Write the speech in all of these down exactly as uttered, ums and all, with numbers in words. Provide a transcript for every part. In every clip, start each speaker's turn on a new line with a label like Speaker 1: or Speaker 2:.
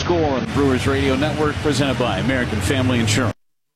Speaker 1: Score on the Brewers Radio Network, presented by American Family Insurance.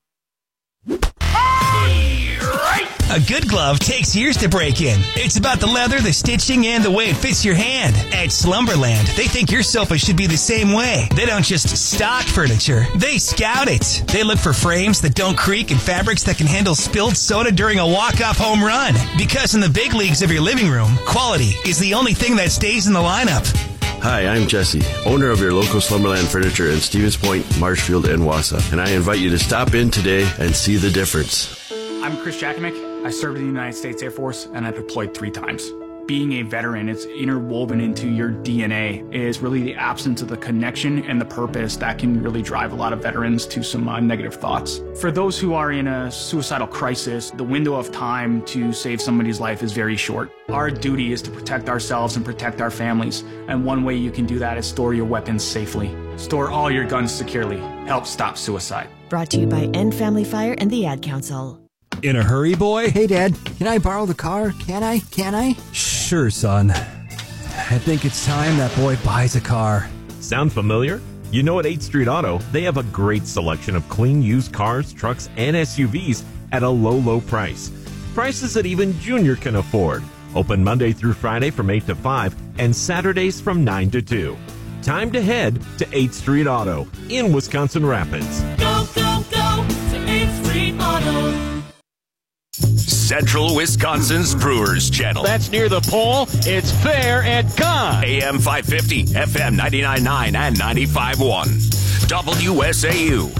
Speaker 2: A good glove takes years to break in. It's about the leather, the stitching, and the way it fits your hand. At Slumberland, they think your sofa should be the same way. They don't just stock furniture, they scout it. They look for frames that don't creak and fabrics that can handle spilled soda during a walk-off home run. Because in the big leagues of your living room, quality is the only thing that stays in the lineup.
Speaker 3: Hi, I'm Jesse, owner of your local Slumberland Furniture in Stevens Point, Marshfield, and Wausau. And I invite you to stop in today and see the difference.
Speaker 4: I'm Chris Jakimick. I served in the United States Air Force, and I deployed three times. Being a veteran, it's interwoven into your D N A, is really the absence of the connection and the purpose that can really drive a lot of veterans to some uh, negative thoughts. For those who are in a suicidal crisis, the window of time to save somebody's life is very short. Our duty is to protect ourselves and protect our families, and one way you can do that is store your weapons safely. Store all your guns securely. Help stop suicide.
Speaker 5: Brought to you by End Family Fire and the Ad Council.
Speaker 6: In a hurry, boy?
Speaker 7: Hey, Dad, can I borrow the car? Can I? Can I?
Speaker 6: Sure, son. I think it's time that boy buys a car.
Speaker 8: Sound familiar? You know, at eighth Street Auto, they have a great selection of clean used cars, trucks, and S U Vs at a low, low price. Prices that even Junior can afford. Open Monday through Friday from eight to five and Saturdays from nine to two. Time to head to eighth Street Auto in Wisconsin Rapids.
Speaker 9: Go, go, go to eighth Street Auto.
Speaker 10: Central Wisconsin's Brewers Channel.
Speaker 11: That's near the pole. It's fair and gone.
Speaker 10: A M five fifty, F M ninety-nine point nine and ninety-five point one. W S A U.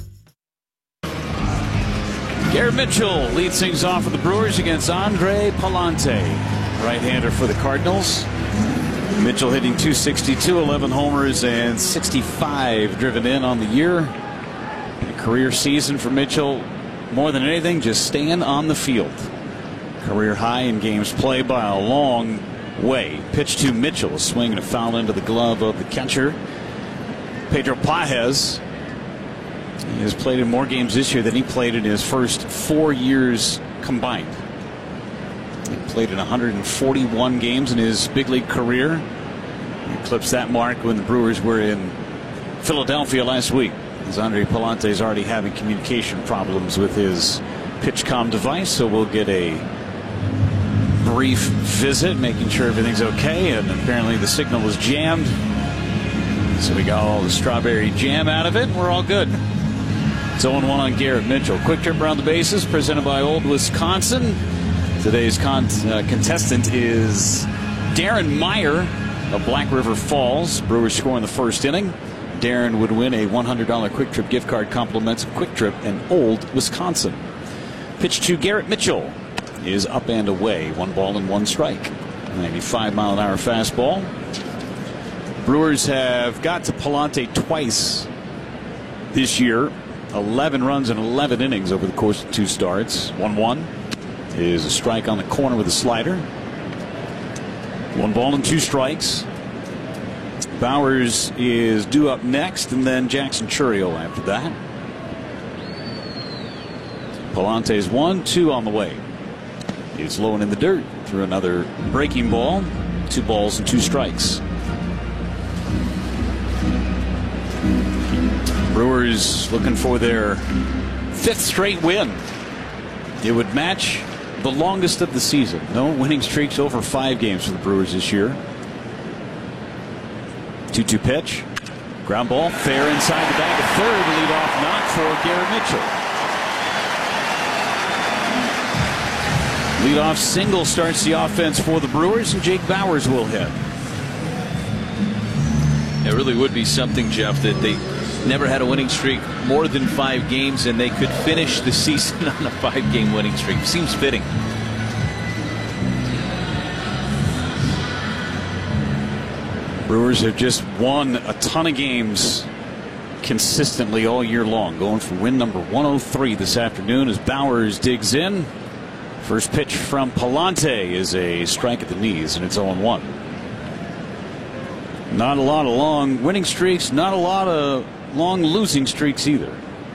Speaker 1: Garrett Mitchell leads things off for the Brewers against Andre Pallante, right-hander for the Cardinals. Mitchell hitting two sixty-two, eleven homers, and sixty-five driven in on the year. A career season for Mitchell. More than anything, just staying on the field. Career high in games played by a long way. Pitch to Mitchell, swinging a foul into the glove of the catcher. Pedro Pages. He has played in more games this year than he played in his first four years combined. He played in one hundred forty-one games in his big league career. He eclipsed that mark when the Brewers were in Philadelphia last week. As Andre Pallante is already having communication problems with his PitchCom device, so we'll get a brief visit, making sure everything's okay. And apparently the signal was jammed, so we got all the strawberry jam out of it, and we're all good. It's oh one on Garrett Mitchell. Quick trip around the bases presented by Old Wisconsin. Today's con uh, contestant is Darren Meyer of Black River Falls. Brewers score in the first inning. Darren would win a one hundred dollar Quick Trip gift card, compliments of Quick Trip and Old Wisconsin. Pitch to Garrett Mitchell is up and away. One ball and one strike. ninety-five mile an hour fastball. Brewers have got to Pallante twice this year. eleven runs in eleven innings over the course of two starts. one one is a strike on the corner with a slider. One ball and two strikes. Bowers is due up next, and then Jackson Chourio after that. Pallante's one, two on the way. It's low and in the dirt through another breaking ball. Two balls and two strikes. Brewers looking for their fifth straight win. It would match the longest of the season. No winning streaks over five games for the Brewers this year. two two pitch. Ground ball, fair inside the bag of third. Leadoff knock for Garrett Mitchell. Leadoff single starts the offense for the Brewers, and Jake Bowers will hit.
Speaker 12: It really would be something, Jeff, that they never had a winning streak more than five games, and they could finish the season on a five-game winning streak. Seems fitting.
Speaker 1: Brewers have just won a ton of games consistently all year long, going for win number one oh three this afternoon as Bowers digs in. First pitch from Pallante is a strike at the knees, and it's oh one. Not a lot of long winning streaks, not a lot of long losing streaks either.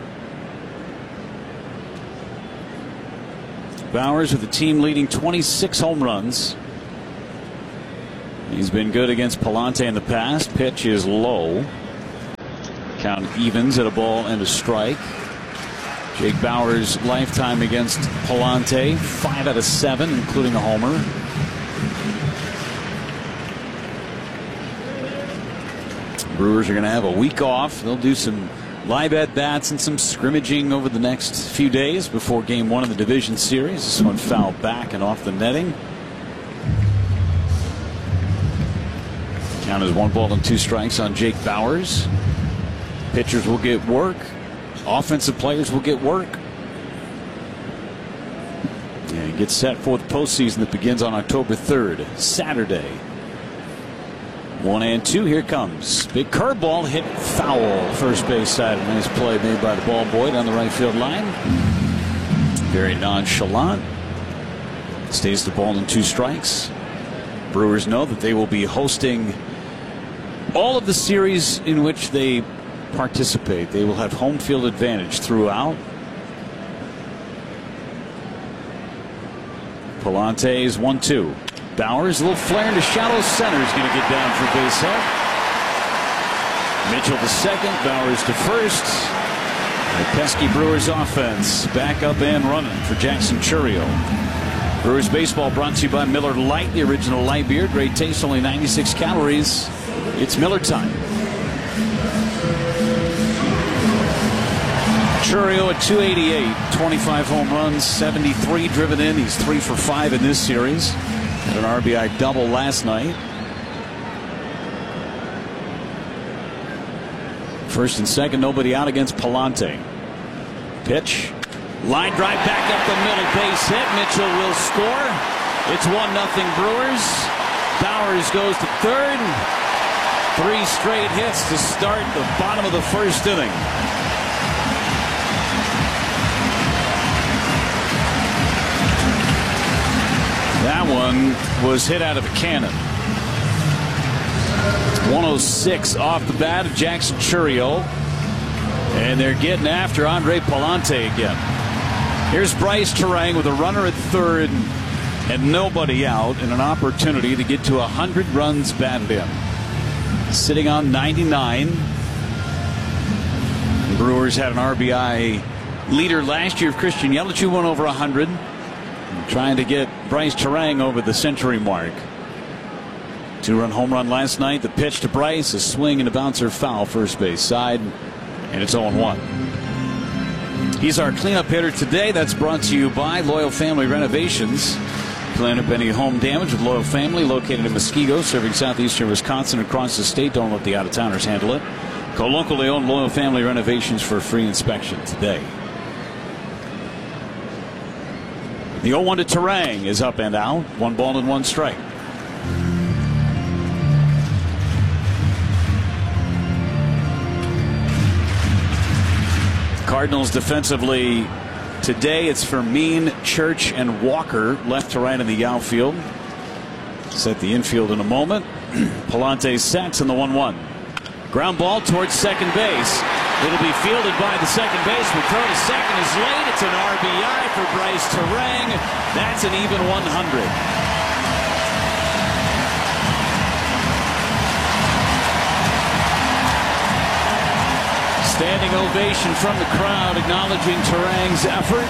Speaker 1: Bowers with the team leading twenty-six home runs. He's been good against Pallante in the past. Pitch is low. Count evens at a ball and a strike. Jake Bauers' lifetime against Pallante, five out of seven, including a homer. Brewers are going to have a week off. They'll do some live at-bats and some scrimmaging over the next few days before game one of the division series. This one fouled back and off the netting. Count is one ball and two strikes on Jake Bauers. Pitchers will get work. Offensive players will get work. And get set for the postseason that begins on October third, Saturday. One and two. Here comes. Big curveball hit foul. First base side. Nice play made by the ball boy down the right field line. Very nonchalant. Stays the ball in two strikes. Brewers know that they will be hosting all of the series in which they participate. They will have home field advantage throughout. Pallante is one two. Bauers, a little flare into shallow center, is going to get down for base hit. Mitchell to second, Bauers to first. The pesky Brewers offense back up and running for Jackson Chourio. Brewers baseball brought to you by Miller Lite, the original light beer. Great taste, only ninety-six calories. It's Miller time. Chourio at two eighty-eight, twenty-five home runs, seventy-three driven in. He's three for five in this series. Had an R B I double last night. First and second, nobody out against Pallante. Pitch. Line drive back up the middle, base hit. Mitchell will score. It's one nothing Brewers. Bauers goes to third. Three straight hits to start the bottom of the first inning. That one was hit out of a cannon. one oh six off the bat of Jackson Chourio. And they're getting after Andre Pallante again. Here's Bryce Terang with a runner at third and nobody out, and an opportunity to get to one hundred runs batted in. Sitting on ninety-nine. The Brewers had an R B I leader last year of Christian Yelich, who went over one hundred. Trying to get Bryce Terang over the century mark. Two-run home run last night. The pitch to Bryce, a swing and a bouncer foul first base side, and it's oh one. He's our cleanup hitter today. That's brought to you by Loyal Family Renovations. Clean up any home damage with Loyal Family, located in Muskego, serving southeastern Wisconsin across the state. Don't let the out-of-towners handle it. Call locally owned Loyal Family Renovations for a free inspection today. The oh one to Terang is up and out. One ball and one strike. Cardinals defensively today, it's Fermin, Church, and Walker left to right in the outfield. Set the infield in a moment. Pallante sets in the one one. Ground ball towards second base. It'll be fielded by the second baseman. Throw to second is late. It's an R B I for Bryce Terang. That's an even one hundred. Standing ovation from the crowd acknowledging Terang's effort.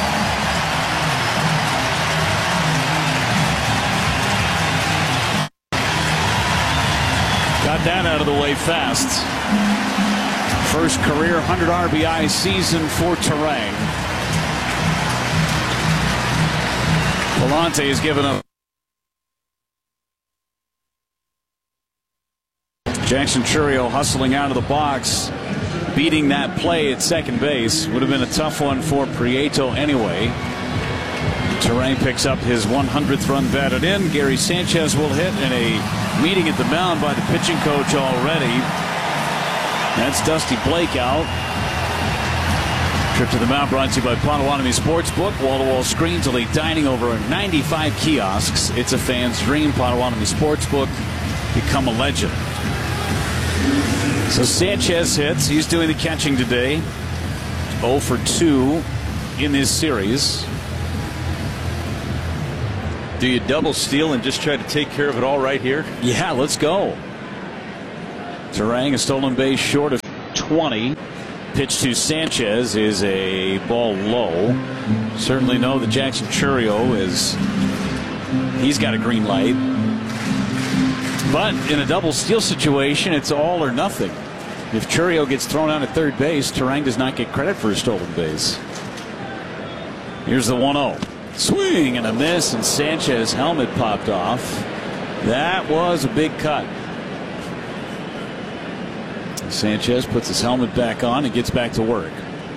Speaker 1: Got that out of the way fast. First career one hundred R B I season for Terang. Pallante has given up. Jackson Chourio hustling out of the box, beating that play at second base. Would have been a tough one for Prieto anyway. Terang picks up his one hundredth run batted in. Gary Sanchez will hit in a meeting at the mound by the pitching coach already. That's Dusty Blake out. Trip to the mound brought to you by Potawatomi Sportsbook. Wall-to-wall screens, elite dining, over ninety-five kiosks. It's a fan's dream. Potawatomi Sportsbook. Become a legend. So Sanchez hits. He's doing the catching today. oh for two in this series.
Speaker 12: Do you double steal and just try to take care of it all right here?
Speaker 1: Yeah, let's go. Terang, a stolen base short of twenty. Pitch to Sanchez is a ball low. Certainly know that Jackson Chourio is, he's got a green light. But in a double steal situation, it's all or nothing. If Chourio gets thrown out at third base, Turang does not get credit for a stolen base. Here's the one oh. Swing and a miss, and Sanchez helmet popped off. That was a big cut. Sanchez puts his helmet back on and gets back to work.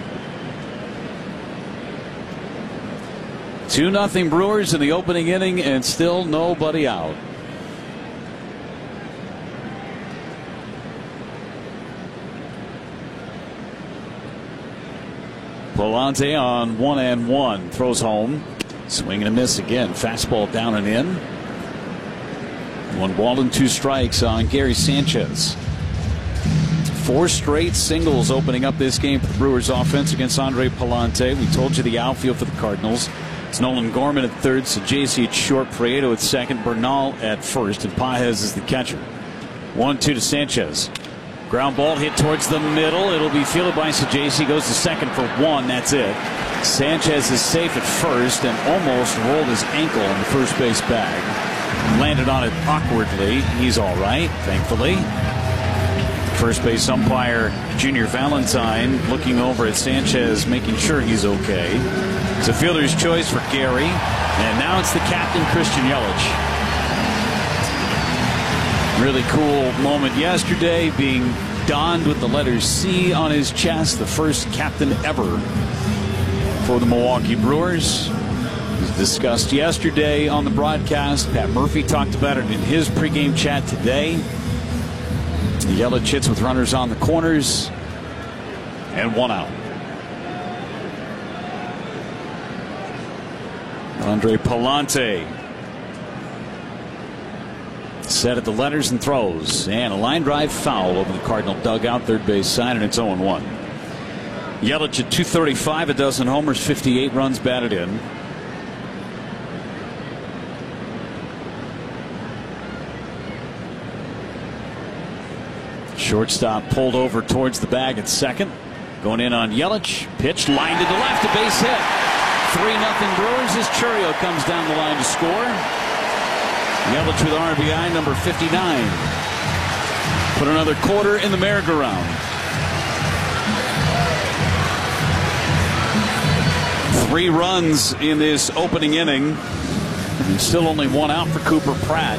Speaker 1: two nothing Brewers in the opening inning, and still nobody out. Pallante on one and one. Throws home. Swing and a miss again. Fastball down and in. One ball and two strikes on Gary Sanchez. Four straight singles opening up this game for the Brewers offense against Andre Pallante. We told you the outfield for the Cardinals. It's Nolan Gorman at third, Saggese at short, Prieto at second, Bernal at first, and Pages is the catcher. one two to Sanchez. Ground ball hit towards the middle. It'll be fielded by Saggese. Goes to second for one. That's it. Sanchez is safe at first and almost rolled his ankle in the first base bag. Landed on it awkwardly. He's all right, thankfully. First base umpire Junior Valentine looking over at Sanchez, making sure he's okay. It's a fielder's choice for Gary. And now it's the captain, Christian Yelich. Really cool moment yesterday, being donned with the letter C on his chest, the first captain ever for the Milwaukee Brewers. It was discussed yesterday on the broadcast. Pat Murphy talked about it in his pregame chat today. Yelich hits with runners on the corners and one out. Andre Pallante set at the letters and throws, and a line drive foul over the Cardinal dugout, third base side, and it's oh one. Yelich at two thirty-five, a dozen homers, fifty-eight runs batted in. Shortstop pulled over towards the bag at second. Going in on Yelich. Pitch lined to the left, a base hit. three nothing Brewers as Chourio comes down the line to score. Yelich with R B I number fifty-nine. Put another quarter in the merry-go-round. Three runs in this opening inning. And still only one out for Cooper Pratt.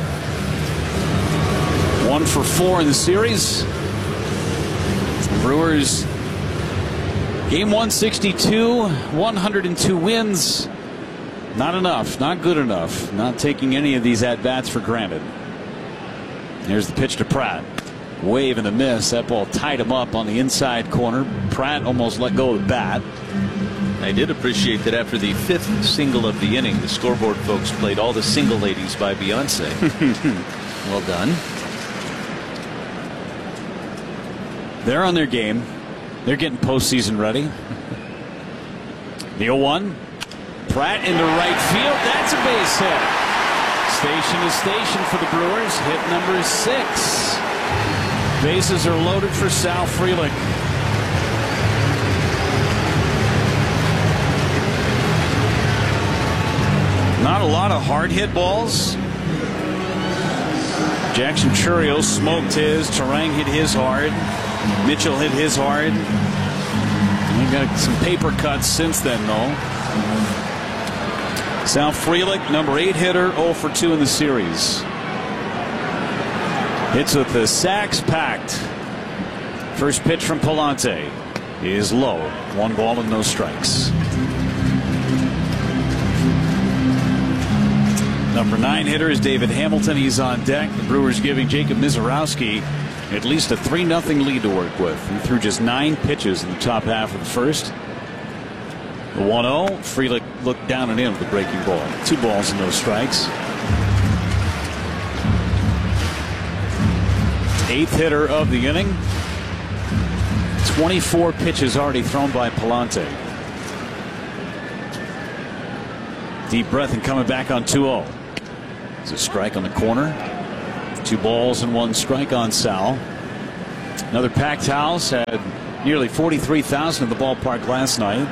Speaker 1: One for four in the series. The Brewers, game one sixty-two, one hundred two wins. Not enough, not good enough. Not taking any of these at-bats for granted. Here's the pitch to Pratt. Wave and a miss. That ball tied him up on the inside corner. Pratt almost let go of the bat.
Speaker 12: I did appreciate that after the fifth single of the inning, the scoreboard folks played All the Single Ladies by Beyonce. Well done.
Speaker 1: They're on their game. They're getting postseason ready. The oh one. Pratt into right field. That's a base hit. Station to station for the Brewers. Hit number six. Bases are loaded for Sal Frelick. Not a lot of hard hit balls. Jackson Chourio smoked his. Turang hit his hard. Mitchell hit his hard. We've got some paper cuts since then, though. Sal Frelick, number eight hitter, oh for two in the series. Hits with the sacks packed. First pitch from Pallante is low. One ball and no strikes. Number nine hitter is David Hamilton. He's on deck. The Brewers giving Jacob Mizorowski at least a three nothing lead to work with. He threw just nine pitches in the top half of the first. The one oh. Frelick looked down and in with the breaking ball. Two balls and no strikes. Eighth hitter of the inning. twenty-four pitches already thrown by Pallante. Deep breath and coming back on two oh. It's a strike on the corner. Two balls and one strike on Sal. Another packed house had nearly forty-three thousand in the ballpark last night.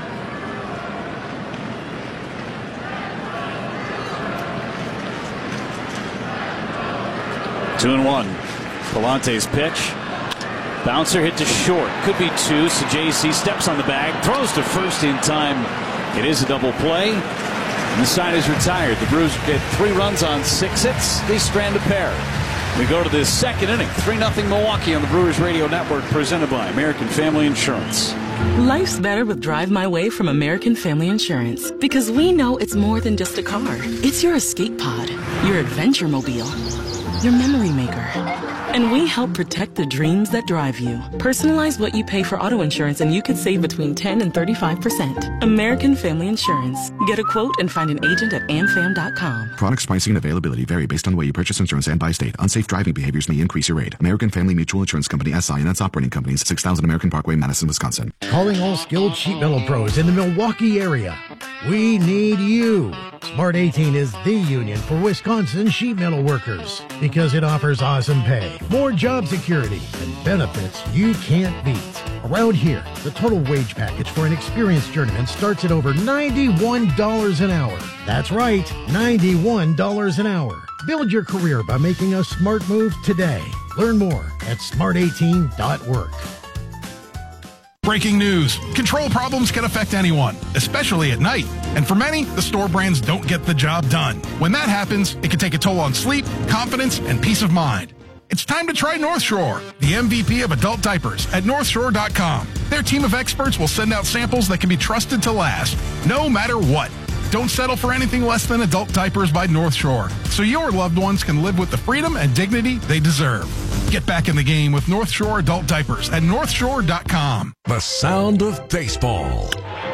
Speaker 1: Two and one. Palante's pitch. Bouncer hit to short. Could be two. So J C steps on the bag. Throws to first in time. It is a double play. And the side is retired. The Brewers get three runs on six hits. They strand a pair. We go to the second inning. three nothing Milwaukee on the Brewers Radio Network, presented by American Family Insurance.
Speaker 13: Life's better with Drive My Way from American Family Insurance, because we know it's more than just a car. It's your escape pod, your adventure mobile, your memory maker. And we help protect the dreams that drive you. Personalize what you pay for auto insurance and you could save between ten and thirty-five percent. American Family Insurance. Get a quote and find an agent at a m fam dot com.
Speaker 14: Products, pricing, and availability vary based on the way you purchase insurance and by state. Unsafe driving behaviors may increase your rate. American Family Mutual Insurance Company, S I and its operating companies, six thousand American Parkway, Madison, Wisconsin.
Speaker 15: Calling all skilled sheet metal pros in the Milwaukee area. We need you. Smart eighteen is the union for Wisconsin sheet metal workers because it offers awesome pay, more job security, and benefits you can't beat. Around here, the total wage package for an experienced journeyman starts at over ninety-one dollars an hour. That's right, ninety-one dollars an hour. Build your career by making a smart move today. Learn more at smart eighteen dot work.
Speaker 16: Breaking news. Control problems can affect anyone, especially at night. And for many, the store brands don't get the job done. When that happens, it can take a toll on sleep, confidence, and peace of mind. It's time to try North Shore, the M V P of adult diapers at north shore dot com. Their team of experts will send out samples that can be trusted to last, no matter what. Don't settle for anything less than adult diapers by North Shore, so your loved ones can live with the freedom and dignity they deserve. Get back in the game with North Shore adult diapers at north shore dot com.
Speaker 17: The sound of baseball.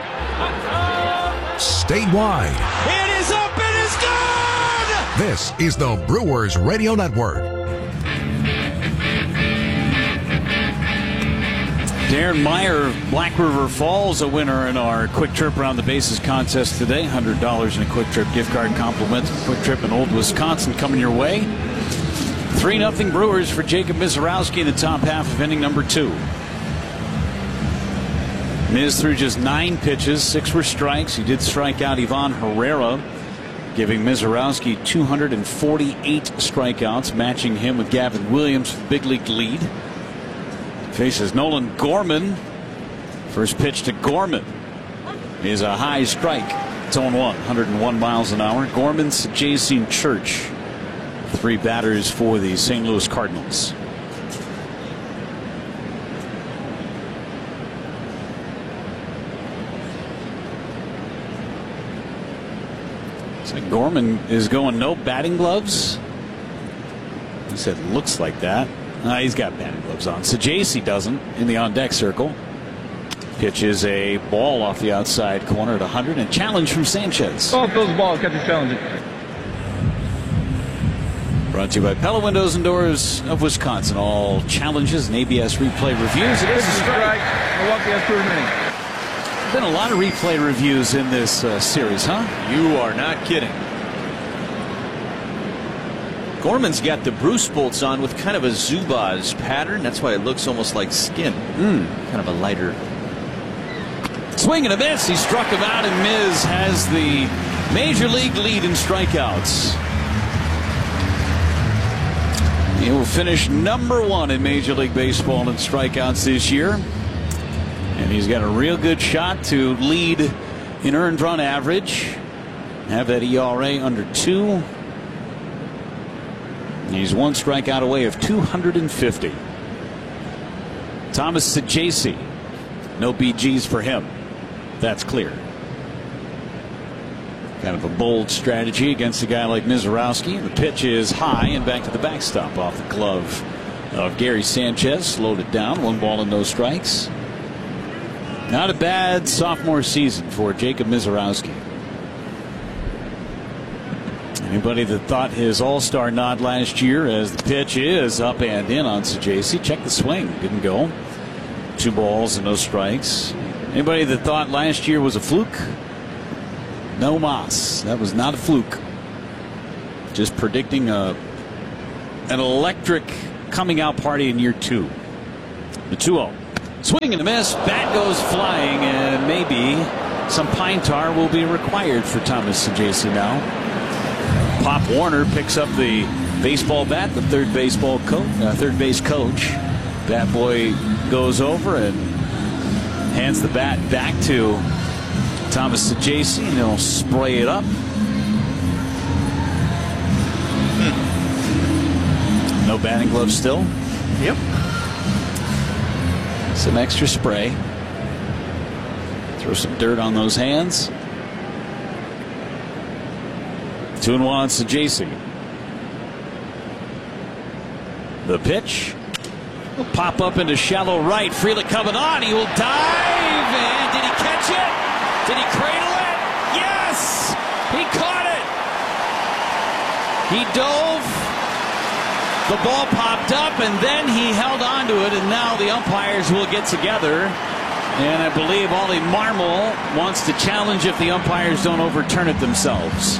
Speaker 17: Statewide.
Speaker 9: It is up, it is gone!
Speaker 17: This is the Brewers Radio Network.
Speaker 1: Darren Meyer, Black River Falls, a winner in our Quick Trip Around the Bases contest today. one hundred dollars in a Quick Trip gift card compliment. Quick Trip in Old Wisconsin coming your way. three nothing Brewers for Jacob Mizorowski in the top half of inning number two. Miz threw just nine pitches, six were strikes. He did strike out Ivan Herrera, giving Mizorowski two hundred forty-eight strikeouts, matching him with Gavin Williams for the big league lead. Faces Nolan Gorman. First pitch to Gorman is a high strike. It's oh one, one hundred one miles an hour. Gorman's Jason Church. Three batters for the Saint Louis Cardinals. So Gorman is going no batting gloves. He said looks like that. Uh, he's got batting gloves on. So J C doesn't in the on-deck circle. Pitch is a ball off the outside corner at one hundred, and challenge from Sanchez.
Speaker 18: Both those balls kept you challenging.
Speaker 1: Brought to you by Pella Windows and Doors of Wisconsin. All challenges and A B S replay reviews. It is a strike.
Speaker 18: Milwaukee has two remaining.
Speaker 1: Been a lot of replay reviews in this uh, series, huh?
Speaker 12: You are not kidding. Gorman's got the Bruce bolts on with kind of a Zubaz pattern. That's why it looks almost like skin.
Speaker 1: Mm.
Speaker 12: Kind of a lighter.
Speaker 1: Swing and a miss. He struck him out, and Miz has the major league lead in strikeouts. He will finish number one in Major League Baseball in strikeouts this year. And he's got a real good shot to lead in earned run average. Have that E R A under two. He's one strikeout away of two hundred fifty. Thomas Saggese. No B Gs for him. That's clear. Kind of a bold strategy against a guy like Mizorowski. The pitch is high and back to the backstop off the glove of Gary Sanchez. Slowed it down. One ball and no strikes. Not a bad sophomore season for Jacob Mizorowski. Anybody that thought his all-star nod last year, as the pitch is up and in on Saggese. Check the swing. Didn't go. Two balls and no strikes. Anybody that thought last year was a fluke? No mas. That was not a fluke. Just predicting a an electric coming out party in year two. The two oh. Swing and a miss. Bat goes flying, and maybe some pine tar will be required for Thomas Saggese now. Pop Warner picks up the baseball bat. The third baseball coach, uh, third base coach. Bat boy goes over and hands the bat back to Thomas Saggese, and he'll spray it up. Hmm. No batting glove still.
Speaker 19: Yep.
Speaker 1: Some extra spray. Throw some dirt on those hands. Two and one on Saggese. The pitch will pop up into shallow right. Frelick coming on. He will dive. And did he catch it? Did he cradle it? Yes! He caught it. He dove. The ball popped up, and then he held on to it, and now the umpires will get together. And I believe Ollie Marmol wants to challenge if the umpires don't overturn it themselves.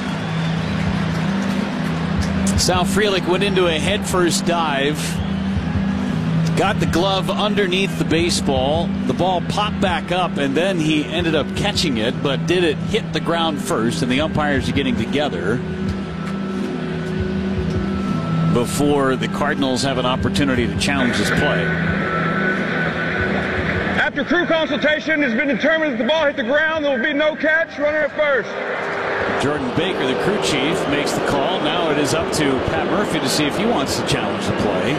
Speaker 1: Sal Frelick went into a headfirst dive. Got the glove underneath the baseball. The ball popped back up, and then he ended up catching it, but did it hit the ground first, and the umpires are getting together before the Cardinals have an opportunity to challenge this play.
Speaker 18: After crew consultation, it's been determined that the ball hit the ground. There will be no catch. Runner at first.
Speaker 1: Jordan Baker, the crew chief, makes the call. Now it is up to Pat Murphy to see if he wants to challenge the play.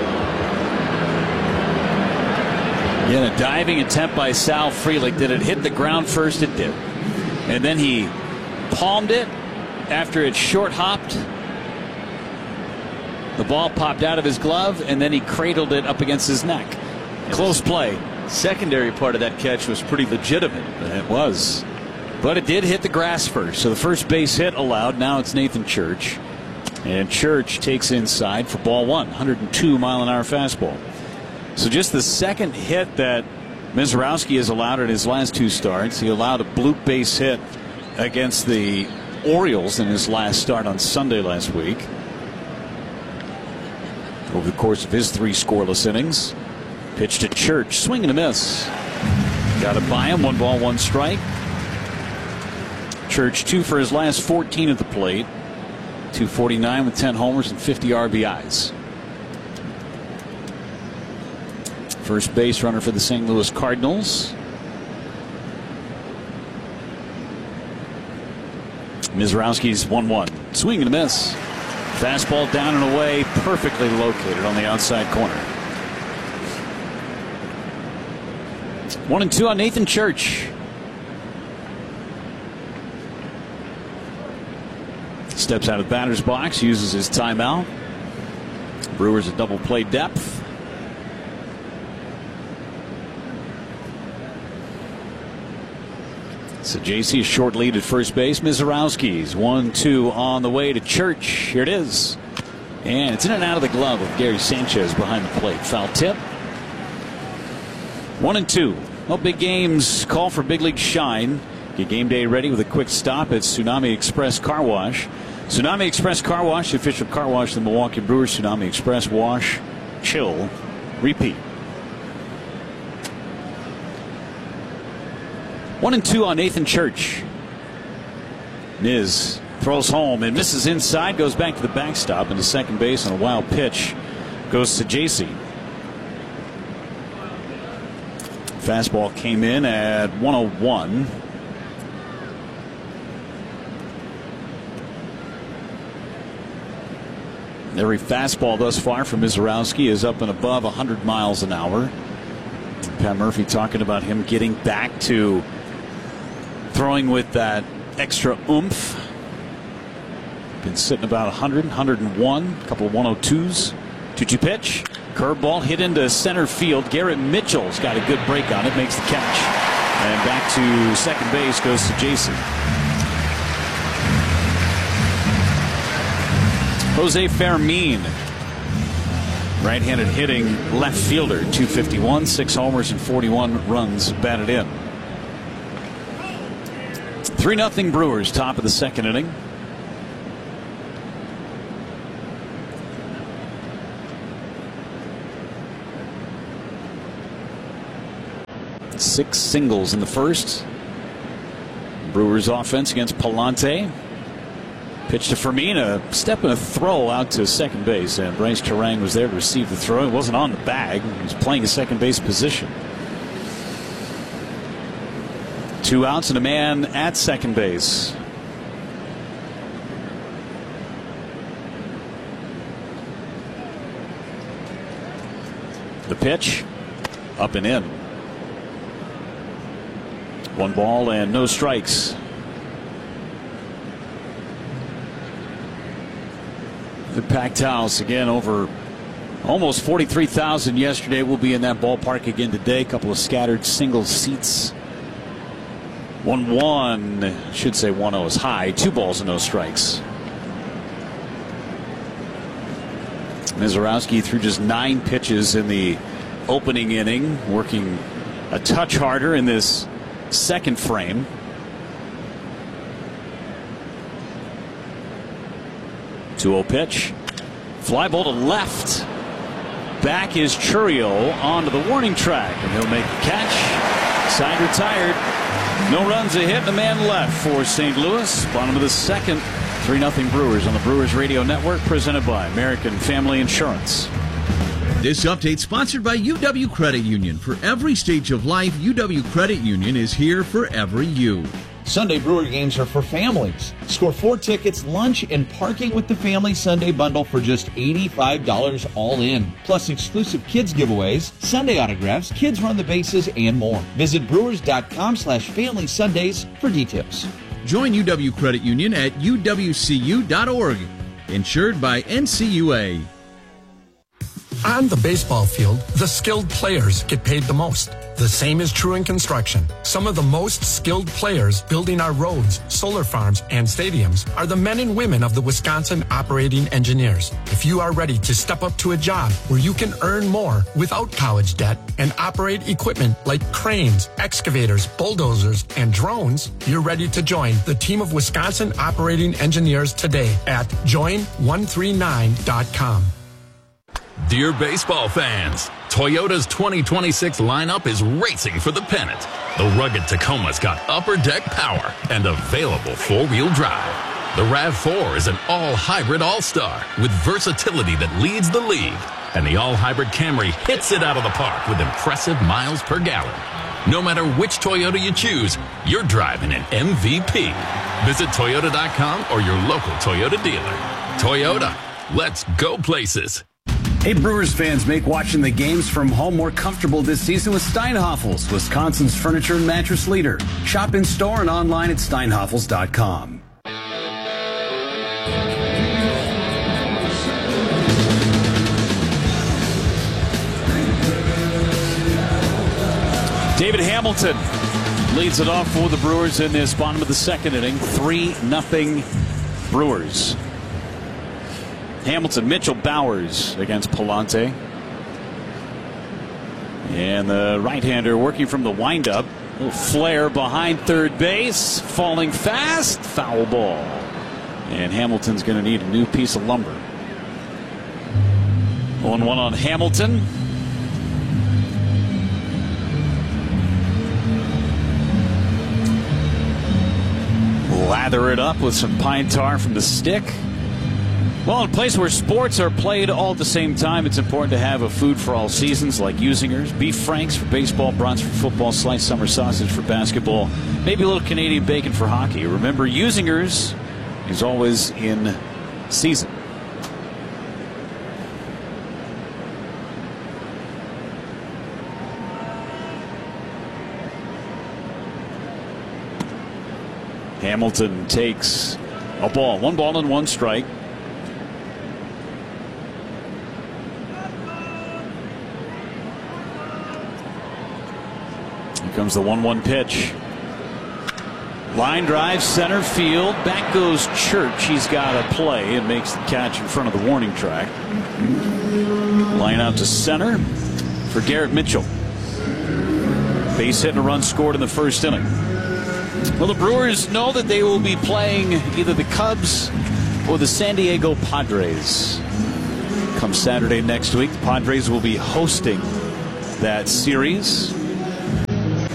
Speaker 1: Again, a diving attempt by Sal Frelick. Did it hit the ground first? It did. And then he palmed it after it short hopped. The ball popped out of his glove, and then he cradled it up against his neck. Close play.
Speaker 12: Secondary part of that catch was pretty legitimate.
Speaker 1: It was. But it did hit the grass first. So the first base hit allowed. Now it's Nathan Church. And Church takes inside for ball one. one oh two mile an hour fastball. So just the second hit that Mizorowski has allowed in his last two starts. He allowed a bloop base hit against the Orioles in his last start on Sunday last week. Over the course of his three scoreless innings. Pitch to Church. Swing and a miss. Got it by him. One ball, one strike. Church two for his last fourteen at the plate. two forty-nine with ten homers and fifty R B Is. First base runner for the Saint Louis Cardinals. Mizorowski's one one. Swing and a miss. Fastball down and away, perfectly located on the outside corner. One and two on Nathan Church. Steps out of the batter's box, uses his timeout. Brewers at double play depth. Saggese, a short lead at first base. Mizorowski's one two on the way to Church. Here it is. And it's in and out of the glove with Gary Sanchez behind the plate. Foul tip. One and two. Well, big games call for big league shine. Get game day ready with a quick stop at Tsunami Express Car Wash. Tsunami Express Car Wash, the official car wash of the Milwaukee Brewers. Tsunami Express, wash, chill, repeat. One and two on Nathan Church. Miz throws home and misses inside, goes back to the backstop into second base on a wild pitch. Goes Saggese. Fastball came in at one oh one. Every fastball thus far from Mizorowski is up and above one hundred miles an hour. Pat Murphy talking about him getting back to throwing with that extra oomph. Been sitting about one hundred, one oh one, a couple of one oh twos. two two pitch. Curveball hit into center field. Garrett Mitchell's got a good break on it, makes the catch. And back to second base goes Saggese. Jose Fermin, right-handed hitting left fielder, two fifty-one, six homers and forty-one runs batted in. three nothing Brewers, top of the second inning. Six singles in the first. Brewers offense against Palante. Pitch to Fermin, step and a throw out to second base, and Bryce Terang was there to receive the throw. He wasn't on the bag. He was playing a second base position. Two outs and a man at second base. The pitch, up and in. One ball and no strikes. The packed house again, over almost forty-three thousand yesterday. We'll be in that ballpark again today. A couple of scattered single seats. one one, should say one oh is high. Two balls and no strikes. Mizorowski threw just nine pitches in the opening inning, working a touch harder in this second frame. two oh pitch. Fly ball to left. Back is Churiel onto the warning track, and he'll make the catch. Side retired. No runs, a hit, and a man left for Saint Louis. Bottom of the second. three nothing Brewers on the Brewers Radio Network, presented by American Family Insurance.
Speaker 19: This update sponsored by U W Credit Union. For every stage of life, U W Credit Union is here for every you.
Speaker 20: Sunday Brewer games are for families. Score four tickets, lunch, and parking with the Family Sunday Bundle for just eighty-five dollars all in. Plus exclusive kids giveaways, Sunday autographs, kids run the bases, and more. Visit brewers.com slash family Sundays for details.
Speaker 19: Join U W Credit Union at U W C U dot org. Insured by N C U A.
Speaker 21: On the baseball field, the skilled players get paid the most. The same is true in construction. Some of the most skilled players building our roads, solar farms, and stadiums are the men and women of the Wisconsin Operating Engineers. If you are ready to step up to a job where you can earn more without college debt and operate equipment like cranes, excavators, bulldozers, and drones, you're ready to join the team of Wisconsin Operating Engineers today at join one three nine dot com.
Speaker 22: Dear baseball fans, Toyota's twenty twenty-six lineup is racing for the pennant. The rugged Tacoma's got upper deck power and available four-wheel drive. The RAV four is an all-hybrid all-star with versatility that leads the league. And the all-hybrid Camry hits it out of the park with impressive miles per gallon. No matter which Toyota you choose, you're driving an M V P. Visit Toyota dot com or your local Toyota dealer. Toyota, let's go places.
Speaker 23: Hey, Brewers fans, make watching the games from home more comfortable this season with Steinhafels, Wisconsin's furniture and mattress leader. Shop in store and online at steinhafels dot com.
Speaker 1: David Hamilton leads it off for the Brewers in this bottom of the second inning. three nothing Brewers. Hamilton, Mitchell, Bowers against Palante. And the right-hander working from the windup. A little flare behind third base. Falling fast. Foul ball. And Hamilton's going to need a new piece of lumber. one one on Hamilton. Lather it up with some pine tar from the stick. Well, in a place where sports are played all at the same time, it's important to have a food for all seasons like Usingers, beef franks for baseball, brats for football, sliced summer sausage for basketball, maybe a little Canadian bacon for hockey. Remember, Usingers is always in season. Hamilton takes a ball. One ball and one strike. Here comes the one one pitch. Line drive, center field. Back goes Church. He's got to play and makes the catch in front of the warning track. Line out to center for Garrett Mitchell. Base hit and a run scored in the first inning. Well, the Brewers know that they will be playing either the Cubs or the San Diego Padres. Come Saturday next week, the Padres will be hosting that series.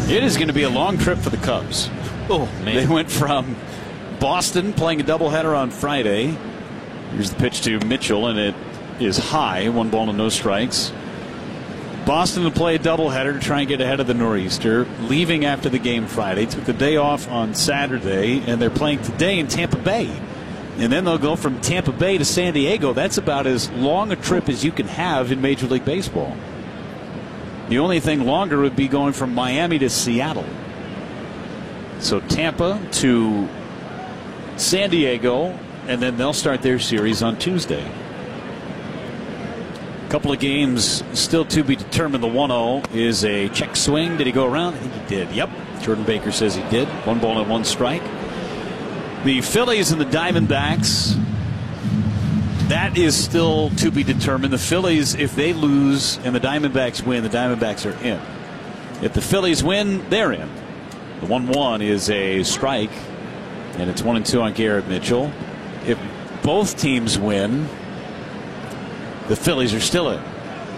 Speaker 1: It is going to be a long trip for the Cubs.
Speaker 12: Oh, man.
Speaker 1: They went from Boston, playing a doubleheader on Friday. Here's the pitch to Mitchell, and it is high. One ball and no strikes. Boston to play a doubleheader to try and get ahead of the Nor'easter, leaving after the game Friday. Took the day off on Saturday, and they're playing today in Tampa Bay. And then they'll go from Tampa Bay to San Diego. That's about as long a trip as you can have in Major League Baseball. The only thing longer would be going from Miami to Seattle. So Tampa to San Diego, and then they'll start their series on Tuesday. A couple of games still to be determined. The one oh is a check swing. Did he go around? I think he did. Yep. Jordan Baker says he did. One ball and one strike. The Phillies and the Diamondbacks, that is still to be determined. The Phillies, if they lose and the Diamondbacks win, the Diamondbacks are in. If the Phillies win, they're in. The one one is a strike, and it's one and two on Garrett Mitchell. If both teams win, the Phillies are still in.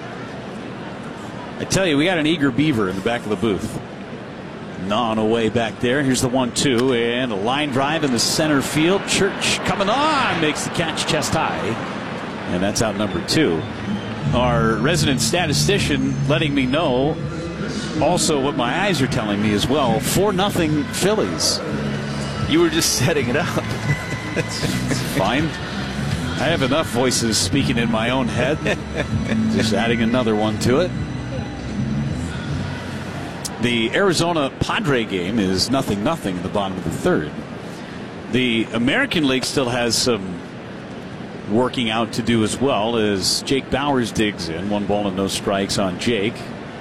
Speaker 1: I tell you, we got an eager beaver in the back of the booth. Gnawing away back there. Here's the one two, and a line drive in the center field. Church coming on, makes the catch chest high, and that's out number two. Our resident statistician letting me know also what my eyes are telling me as well. four nothing Phillies.
Speaker 12: You were just setting it up.
Speaker 1: It's fine. I have enough voices speaking in my own head. Just adding another one to it. The Arizona Padre game is nothing nothing in the bottom of the third. The American League still has some working out to do as well, as Jake Bauers digs in. One ball and no strikes on Jake.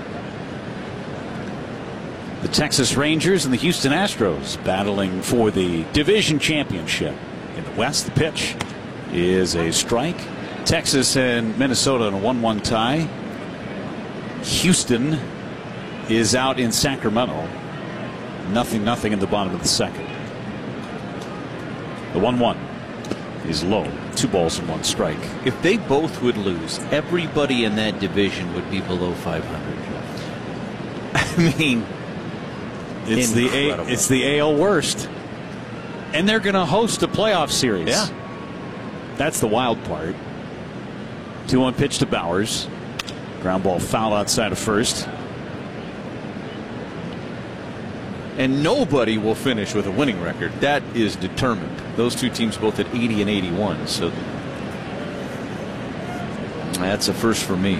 Speaker 1: The Texas Rangers and the Houston Astros battling for the division championship. In the West, the pitch is a strike. Texas and Minnesota in a one one tie. Houston is out in Sacramento. Nothing, nothing in the bottom of the second. The one one is low. Two balls and one strike.
Speaker 12: If they both would lose, everybody in that division would be below five hundred. I mean,
Speaker 1: it's the a, it's the A L worst, and they're going to host a playoff series.
Speaker 12: Yeah,
Speaker 1: that's the wild part. two one pitch to Bauers. Ground ball foul outside of first.
Speaker 12: And nobody will finish with a winning record. That is determined. Those two teams both at eighty and eighty-one. So that's a first for me.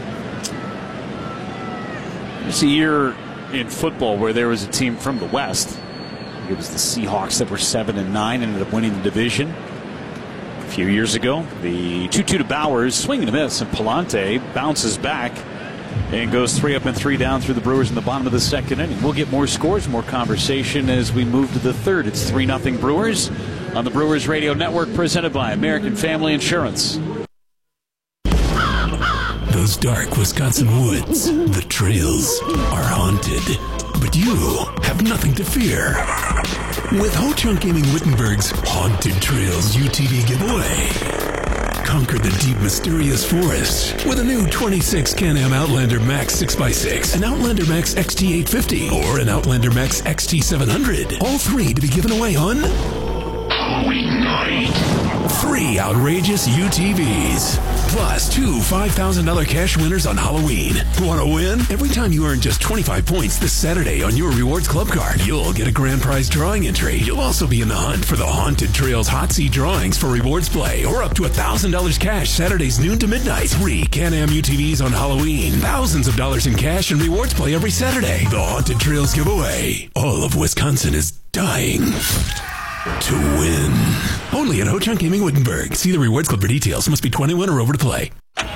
Speaker 1: It's a year in football where there was a team from the West. It was the Seahawks that were seven and nine, ended up winning the division a few years ago. The two two to Bauers, swing and a miss, and Palante bounces back and goes three up and three down through the Brewers in the bottom of the second inning. We'll get more scores, more conversation as we move to the third. It's three nothing Brewers on the Brewers Radio Network, presented by American Family Insurance.
Speaker 2: Those dark Wisconsin woods, the trails, are haunted. But you have nothing to fear. With Ho-Chunk Gaming Wittenberg's Haunted Trails U T V giveaway. Conquer the deep, mysterious forest with a new twenty-six Can-Am Outlander Max six by six, an Outlander Max X T eight fifty, or an Outlander Max X T seven hundred. All three to be given away on Halloween night. Three outrageous U T Vs. Plus two five thousand dollars cash winners on Halloween. Want to win? Every time you earn just twenty-five points this Saturday on your Rewards Club card, you'll get a grand prize drawing entry. You'll also be in the hunt for the Haunted Trails Hot Seat drawings for Rewards Play, or up to one thousand dollars cash Saturdays noon to midnight. Three Can-Am U T Vs on Halloween. Thousands of dollars in cash and Rewards Play every Saturday. The Haunted Trails giveaway. All of Wisconsin is dying to win. Only at Ho-Chunk Gaming Wittenberg. See the Rewards Club for details. Must be twenty-one or over to play.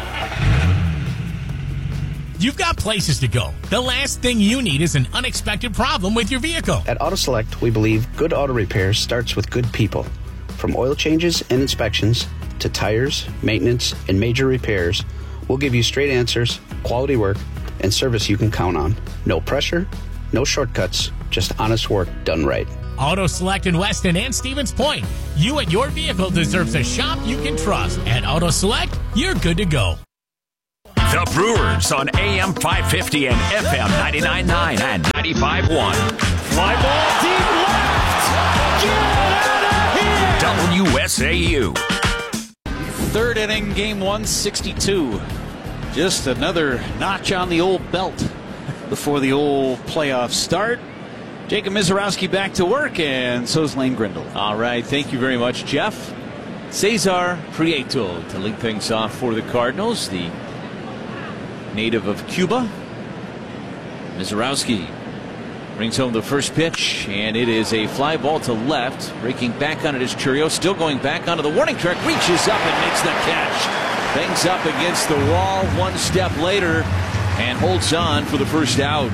Speaker 3: You've got places to go. The last thing you need is an unexpected problem with your vehicle.
Speaker 4: At Auto Select, we believe good auto repair starts with good people. From oil changes and inspections to tires, maintenance, and major repairs, we'll give you straight answers, quality work, and service you can count on. No pressure, no shortcuts, just honest work done right.
Speaker 3: Auto Select in Weston and Stevens Point. You and your vehicle deserves a shop you can trust. At Auto Select, you're good to go.
Speaker 10: The Brewers on A M five fifty and F M ninety-nine point nine and ninety-five point one.
Speaker 1: Fly ball deep left. Get out of here.
Speaker 10: W S A U.
Speaker 1: Third inning, game one, sixty-two. Just another notch on the old belt before the old playoff start. Jacob Misiorowski back to work, and so's Lane Grindle.
Speaker 12: All right, thank you very much, Jeff. Cesar Prieto to lead things off for the Cardinals, the native of Cuba. Misiorowski brings home the first pitch, and it is a fly ball to left. Breaking back on it is Chourio, still going back onto the warning track, reaches up and makes the catch. Bangs up against the wall one step later and holds on for the first out.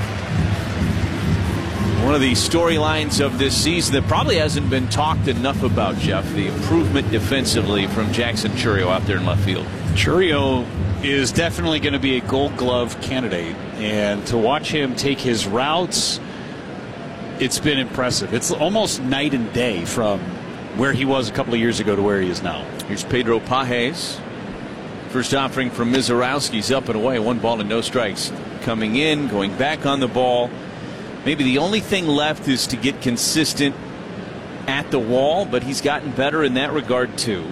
Speaker 12: One of the storylines of this season that probably hasn't been talked enough about, Jeff, the improvement defensively from Jackson Chourio out there in left field.
Speaker 1: Chourio is definitely going to be a Gold Glove candidate, and to watch him take his routes, it's been impressive. It's almost night and day from where he was a couple of years ago to where he is now.
Speaker 12: Here's Pedro Pages. First offering from Misiorowski's up and away. One ball and no strikes. Coming in, going back on the ball. Maybe the only thing left is to get consistent at the wall, but he's gotten better in that regard too.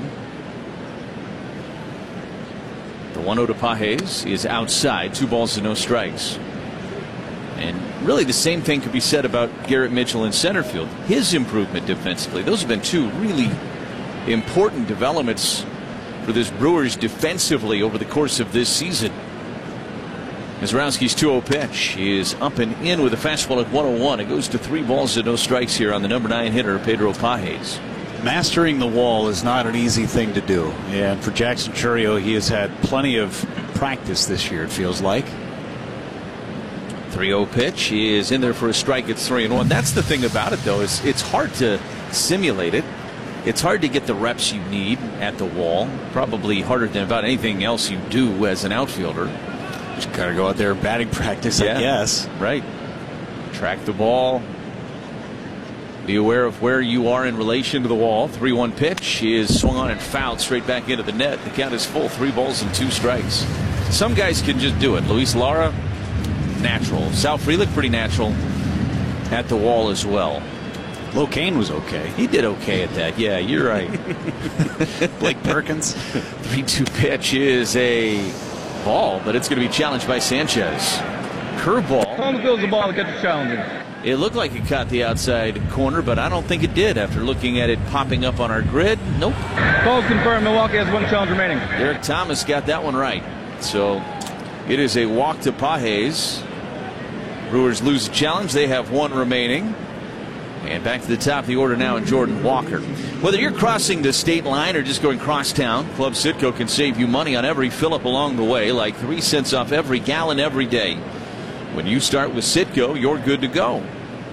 Speaker 12: The one oh to Pages is outside. Two balls and no strikes. And really the same thing could be said about Garrett Mitchell in center field. His improvement defensively. Those have been two really important developments for this Brewers defensively over the course of this season. Misiorowski's two oh pitch is up and in with a fastball at one oh one. It goes to three balls and no strikes here on the number nine hitter, Pedro Pages.
Speaker 1: Mastering the wall is not an easy thing to do. And for Jackson Chourio, he has had plenty of practice this year, it feels like.
Speaker 12: three oh pitch is in there for a strike. It's three and one. That's the thing about it, though, is it's hard to simulate it. It's hard to get the reps you need at the wall. Probably harder than about anything else you do as an outfielder.
Speaker 1: Just gotta go out there and batting practice,
Speaker 12: yeah,
Speaker 1: I guess.
Speaker 12: Right. Track the ball. Be aware of where you are in relation to the wall. three one pitch is swung on and fouled straight back into the net. The count is full. Three balls and two strikes. Some guys can just do it. Luis Lara, natural. Sal Frelick, pretty natural at the wall as well.
Speaker 1: Locane was okay.
Speaker 12: He did okay at that. Yeah, you're right.
Speaker 1: Blake Perkins.
Speaker 12: three two pitch is a ball, but it's going to be challenged by Sanchez. Curveball.
Speaker 18: Home fields the ball to catch the challenging.
Speaker 12: It looked like it caught the outside corner, but I don't think it did after looking at it popping up on our grid. Nope.
Speaker 18: Calls confirmed. Milwaukee has one challenge remaining.
Speaker 12: Derek Thomas got that one right. So it is a walk to Pages. Brewers lose the challenge. They have one remaining. And back to the top of the order now in Jordan Walker. Whether you're crossing the state line or just going cross town, Club Citgo can save you money on every fill-up along the way, like three cents off every gallon every day. When you start with Citgo, you're good to go.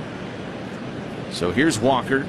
Speaker 12: So here's Walker.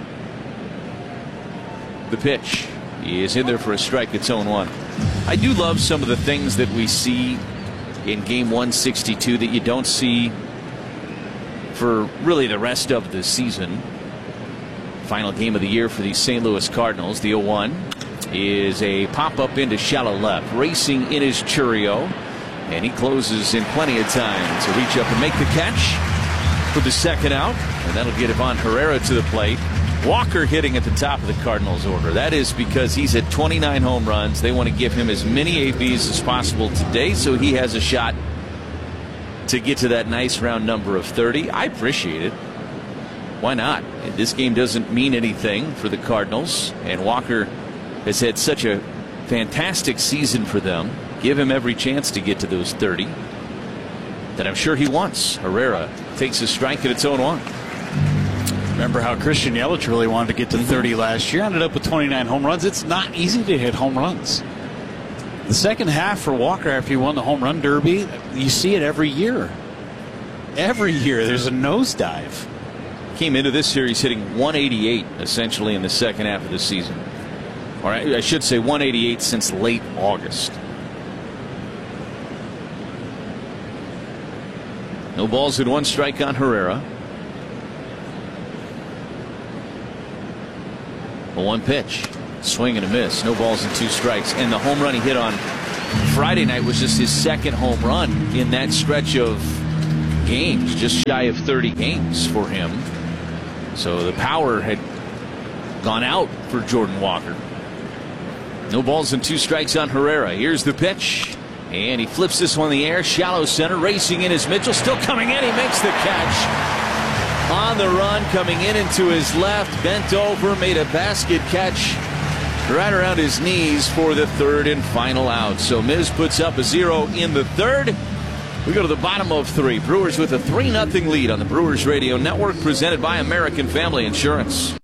Speaker 12: The pitch. He is in there for a strike. It's oh one. I do love some of the things that we see in game one sixty-two that you don't see for really the rest of the season. Final game of the year for the Saint Louis Cardinals. The oh one is a pop-up into shallow left. Racing in is Chourio. And he closes in plenty of time to reach up and make the catch for the second out. And that'll get Ivan Herrera to the plate. Walker hitting at the top of the Cardinals order. That is because he's at twenty-nine home runs. They want to give him as many A Bs as possible today so he has a shot to get to that nice round number of thirty. I appreciate it. Why not? This game doesn't mean anything for the Cardinals. And Walker has had such a fantastic season for them. Give him every chance to get to those thirty that I'm sure he wants. Herrera takes a strike and it's oh one.
Speaker 1: Remember how Christian Yelich really wanted to get to thirty last year. Ended up with twenty-nine home runs. It's not easy to hit home runs. The second half for Walker after he won the home run derby, you see it every year. Every year there's a nosedive.
Speaker 12: Came into this series hitting one eighty-eight essentially in the second half of the season. Or I should say one eighty-eight since late August. No balls in one strike on Herrera. A one pitch. Swing and a miss. No balls and two strikes. And the home run he hit on Friday night was just his second home run in that stretch of games, just shy of thirty games for him. So the power had gone out for Jordan Walker. No balls and two strikes on Herrera. Here's the pitch. And he flips this one in the air. Shallow center. Racing in is Mitchell. Still coming in. He makes the catch. On the run. Coming in into his left. Bent over. Made a basket catch right around his knees for the third and final out. So Miz puts up a zero in the third. We go to the bottom of three. Brewers with a three nothing lead on the Brewers Radio Network, presented by American Family Insurance.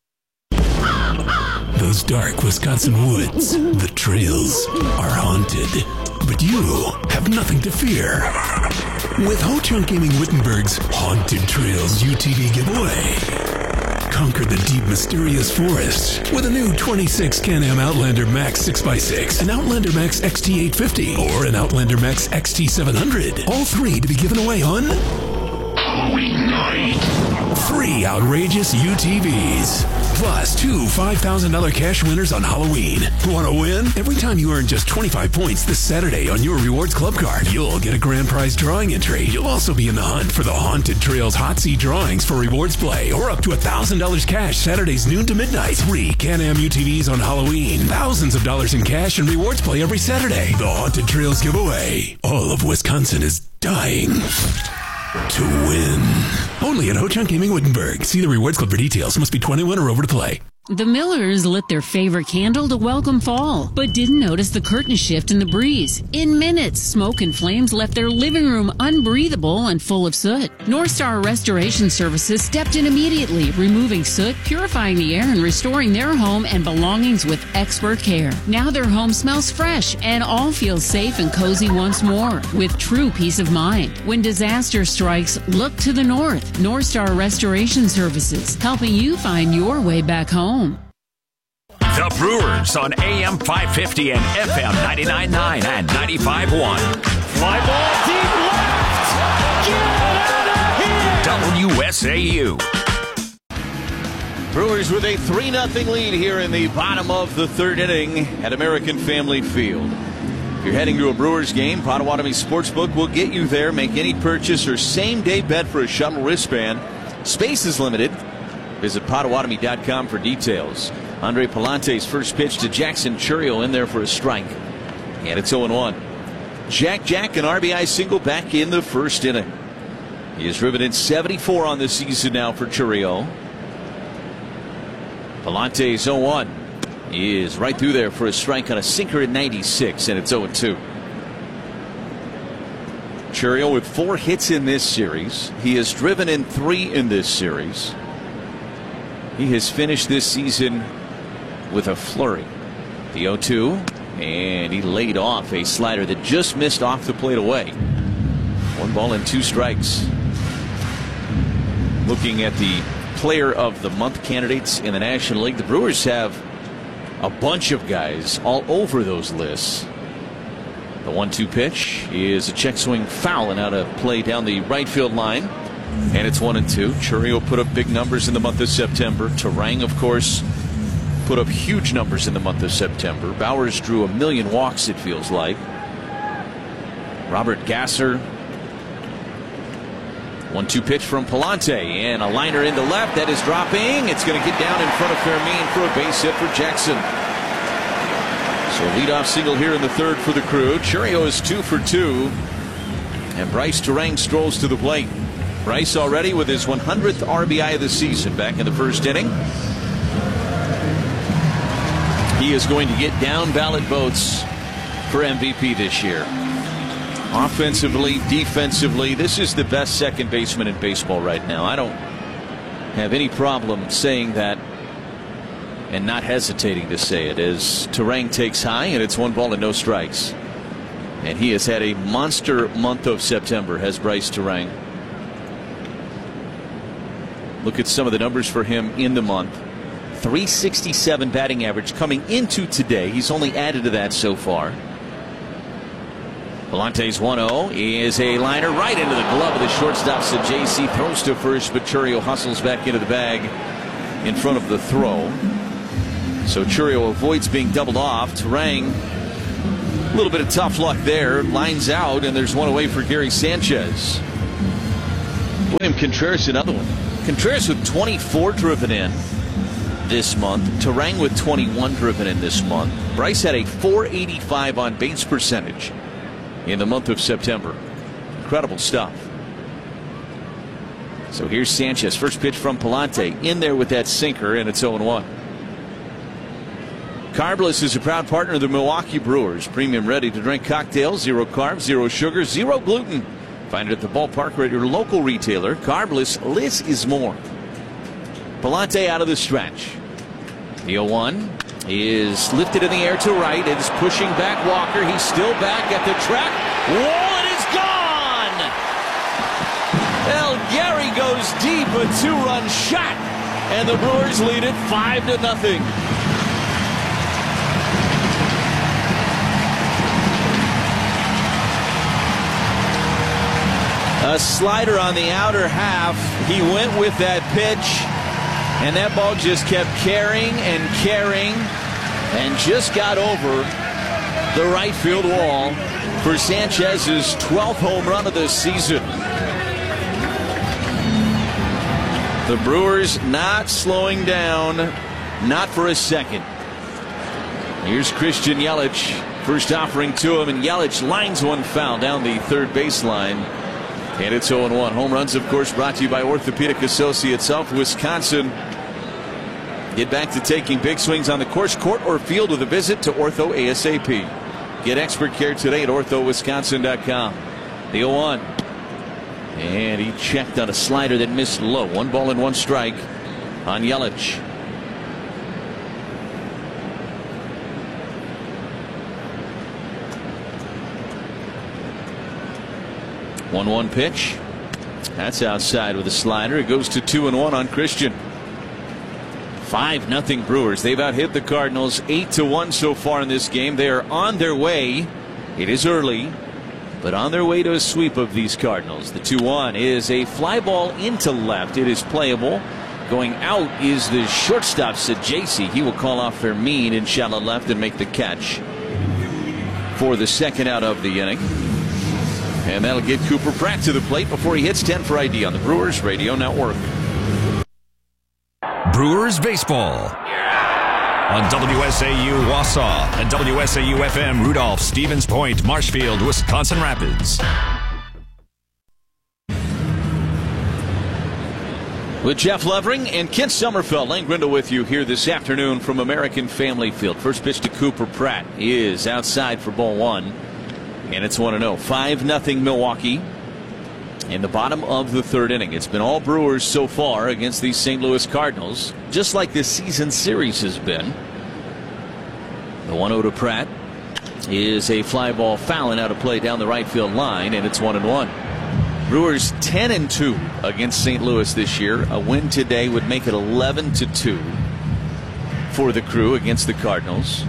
Speaker 2: Those dark Wisconsin woods, the trails, are haunted. But you have nothing to fear. With Ho-Chunk Gaming Wittenberg's Haunted Trails U T V giveaway. Conquer the deep, mysterious forest with a new twenty-six Can-Am Outlander Max six by six, an Outlander Max X T eight fifty, or an Outlander Max X T seven hundred. All three to be given away on Halloween night. Three outrageous U T Vs. Plus two five thousand dollars cash winners on Halloween. Want to win? Every time you earn just twenty-five points this Saturday on your Rewards Club card, you'll get a grand prize drawing entry. You'll also be in the hunt for the Haunted Trails Hot Seat drawings for rewards play, or up to one thousand dollars cash Saturdays noon to midnight. Three Can-Am U T Vs on Halloween. Thousands of dollars in cash and rewards play every Saturday. The Haunted Trails giveaway. All of Wisconsin is dying to win. Only at Ho-Chunk Gaming Wittenberg. See the Rewards Club for details. Must be twenty-one or over to play.
Speaker 5: The Millers lit their favorite candle to welcome fall, but didn't notice the curtain shift in the breeze. In minutes, smoke and flames left their living room unbreathable and full of soot. North Star Restoration Services stepped in immediately, removing soot, purifying the air, and restoring their home and belongings with expert care. Now their home smells fresh, and all feel safe and cozy once more, with true peace of mind. When disaster strikes, look to the north. North Star Restoration Services, helping you find your way back home.
Speaker 10: The Brewers on A M five fifty and F M ninety-nine point nine and ninety-five point one.
Speaker 11: Fly ball deep left. Get out of here.
Speaker 10: W S A U.
Speaker 12: Brewers with a three nothing lead here in the bottom of the third inning at American Family Field. If you're heading to a Brewers game, Potawatomi Sportsbook will get you there. Make any purchase or same-day bet for a shuttle wristband. Space is limited. Visit Potawatomi dot com for details. Andre Palante's first pitch to Jackson Chourio in there for a strike. And it's oh and one. Jack Jack, an R B I single back in the first inning. He has driven in seventy-four on the season now for Chourio. Palante's oh one. He is right through there for a strike on a sinker at ninety-six, and it's oh and two. Chourio with four hits in this series. He has driven in three in this series. He has finished this season with a flurry. The oh two, and he laid off a slider that just missed off the plate away. One ball and two strikes. Looking at the Player of the Month candidates in the National League, the Brewers have a bunch of guys all over those lists. The one two pitch is a check swing foul and out of play down the right field line. And it's one and two. Chourio put up big numbers in the month of September. Turang, of course, put up huge numbers in the month of September. Bowers drew a million walks, it feels like. Robert Gasser. one two pitch from Palante, and a liner into left. That is dropping. It's going to get down in front of Fermin for a base hit for Jackson. So leadoff single here in the third for the Crew. Chourio is two for two. And Bryce Turang strolls to the plate. Bryce already with his one hundredth R B I of the season back in the first inning. He is going to get down ballot votes for M V P this year. Offensively, defensively, this is the best second baseman in baseball right now. I don't have any problem saying that and not hesitating to say it, as Turang takes high, and it's one ball and no strikes. And he has had a monster month of September, has Bryce Turang. Look at some of the numbers for him in the month. three sixty-seven batting average coming into today. He's only added to that so far. Palante's one oh is a liner right into the glove of the shortstop. So J C throws to first, but Chourio hustles back into the bag in front of the throw. So Chourio avoids being doubled off. Turang A little bit of tough luck there. Lines out, and there's one away for Gary Sanchez. William Contreras, another one. Contreras with twenty-four driven in this month. Turang with twenty-one driven in this month. Bryce had a four eighty-five on base percentage in the month of September. Incredible stuff. So here's Sanchez. First pitch from Palante. In there with that sinker, and it's oh one. Carbliss is a proud partner of the Milwaukee Brewers. Premium ready-to-drink cocktails. Zero carbs, zero sugar, zero gluten. Find it at the ballpark or at your local retailer. Carbliss, less is more. Palante out of the stretch. The oh one is lifted in the air to right. It is pushing back Walker. He's still back at the track. Wall, it is gone! El Gary goes deep, a two-run shot. And the Brewers lead it five to nothing. A slider on the outer half. He went with that pitch, and that ball just kept carrying and carrying and just got over the right field wall for Sanchez's twelfth home run of the season. The Brewers not slowing down, not for a second. Here's Christian Yelich, first offering to him, and Yelich lines one foul down the third baseline. And it's oh one. Home runs, of course, brought to you by Orthopedic Associates of Wisconsin. Get back to taking big swings on the course, court, or field with a visit to Ortho ASAP. Get expert care today at ortho wisconsin dot com. The oh one. And he checked on a slider that missed low. One ball and one strike on Yelich. one one pitch. That's outside with a slider. It goes to two and one on Christian. five nothing Brewers. They've out-hit the Cardinals eight to one so far in this game. They are on their way. It is early, but on their way to a sweep of these Cardinals. The two one is a fly ball into left. It is playable. Going out is the shortstop, Sajasi. He will call off Fermin in shallow left and make the catch for the second out of the inning. And that'll get Cooper Pratt to the plate before he hits ten for I D on the Brewers Radio Network.
Speaker 10: Brewers baseball on W S A U Wausau and W S A U F M Rudolph, Stevens Point, Marshfield, Wisconsin Rapids.
Speaker 12: With Jeff Levering and Kent Sommerfeld, Lane Grindle with you here this afternoon from American Family Field. First pitch to Cooper Pratt is outside for ball one. And it's one and oh. five nothing Milwaukee in the bottom of the third inning. It's been all Brewers so far against the Saint Louis Cardinals, just like this season series has been. The one oh to Pratt is a fly ball foul and out of play down the right field line, and it's one and one. Brewers ten and two against Saint Louis this year. A win today would make it eleven to two for the Crew against the Cardinals.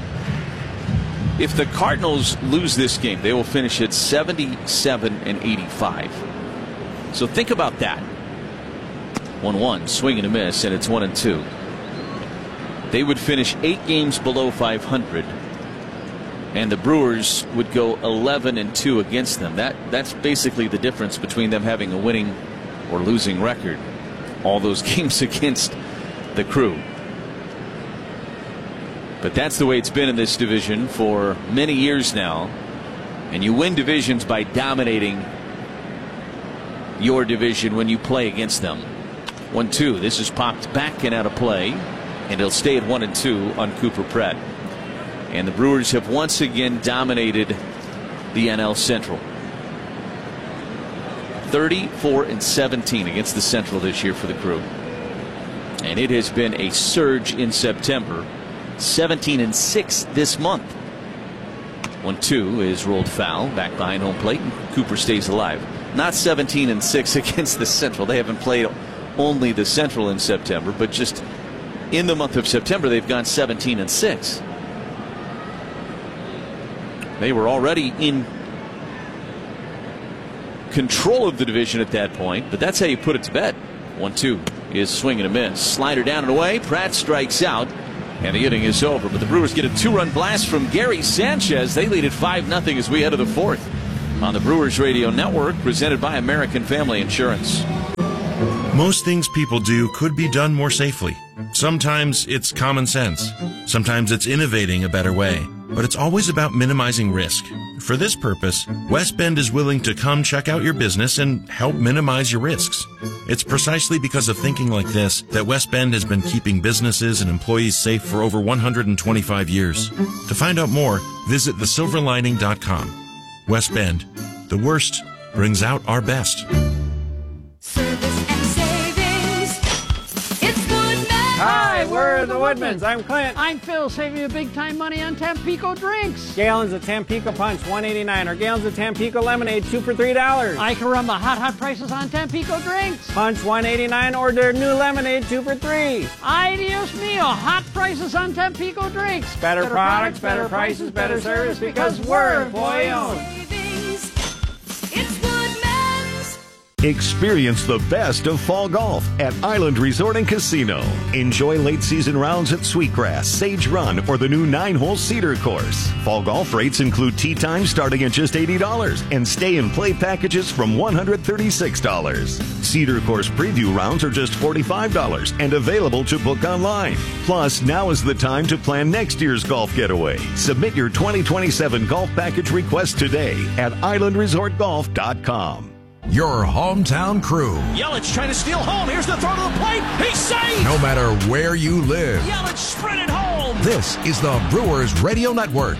Speaker 12: If the Cardinals lose this game, they will finish at seventy-seven and eighty-five. So think about that. one one, swing and a miss, and it's one and two. They would finish eight games below five hundred, and the Brewers would go eleven and two against them. That that's basically the difference between them having a winning or losing record. All those games against the Crew. But that's the way it's been in this division for many years now. And you win divisions by dominating your division when you play against them. one two. This is popped back and out of play. And it'll stay at one and two on Cooper Pratt. And the Brewers have once again dominated the N L Central. thirty-four and seventeen against the Central this year for the Crew. And it has been a surge in September. seventeen and six this month. one two is rolled foul back behind home plate, and Cooper stays alive. Not seventeen and six against the Central. They haven't played only the Central in September, but just in the month of September they've gone seventeen and six. They were already in control of the division at that point, but that's how you put it to bed. one two is swing and a miss. Slider down and away. Pratt strikes out. And the inning is over. But the Brewers get a two-run blast from Gary Sanchez. They lead at five nothing as we head to the fourth on the Brewers Radio Network, presented by American Family Insurance.
Speaker 6: Most things people do could be done more safely. Sometimes it's common sense. Sometimes it's innovating a better way. But it's always about minimizing risk. For this purpose, West Bend is willing to come check out your business and help minimize your risks. It's precisely because of thinking like this that West Bend has been keeping businesses and employees safe for over one hundred twenty-five years. To find out more, visit the silver lining dot com. West Bend, the worst brings out our best.
Speaker 7: Hi, we're the Woodmans. I'm Clint.
Speaker 8: I'm Phil, saving you big time money on Tampico drinks.
Speaker 7: Gallons of Tampico Punch, one eighty-nine, or gallons of Tampico Lemonade, two for three dollars.
Speaker 8: I can run the hot, hot prices on Tampico drinks.
Speaker 7: Punch, one eighty-nine, or their new Lemonade, two for three.
Speaker 8: Ay, Dios mío, hot prices on Tampico drinks.
Speaker 7: Better, better products, better, better prices, better service, because we're employee-owned.
Speaker 24: Experience the best of fall golf at Island Resort and Casino. Enjoy late season rounds at Sweetgrass, Sage Run, or the new nine-hole Cedar Course. Fall golf rates include tee time starting at just eighty dollars and stay and play packages from one hundred thirty-six dollars. Cedar Course preview rounds are just forty-five dollars and available to book online. Plus, now is the time to plan next year's golf getaway. Submit your twenty twenty-seven golf package request today at island resort golf dot com.
Speaker 17: Your hometown crew.
Speaker 3: Yelich trying to steal home. Here's the throw to the plate. He's safe.
Speaker 17: No matter where you live.
Speaker 3: Yelich sprinted home.
Speaker 17: This is the Brewers Radio Network.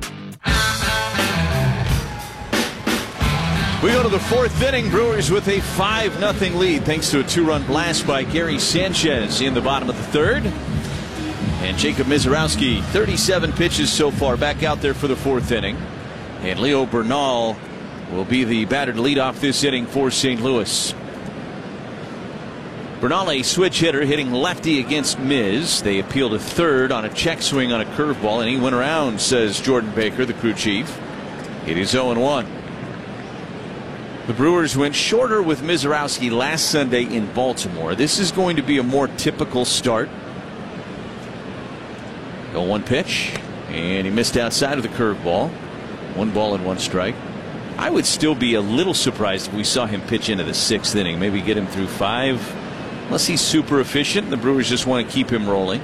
Speaker 12: We go to the fourth inning. Brewers with a five nothing lead thanks to a two-run blast by Gary Sanchez in the bottom of the third. And Jacob Misiorowski, thirty-seven pitches so far, back out there for the fourth inning. And Leo Bernal will be the batter to lead off this inning for Saint Louis. Bernal, a switch hitter, hitting lefty against Miz. They appeal to third on a check swing on a curveball, and he went around, says Jordan Baker, the crew chief. It is oh and one. The Brewers went shorter with Misiorowski last Sunday in Baltimore. This is going to be a more typical start. oh one pitch, and he missed outside of the curveball. One ball and one strike. I would still be a little surprised if we saw him pitch into the sixth inning. Maybe get him through five. Unless he's super efficient. The Brewers just want to keep him rolling.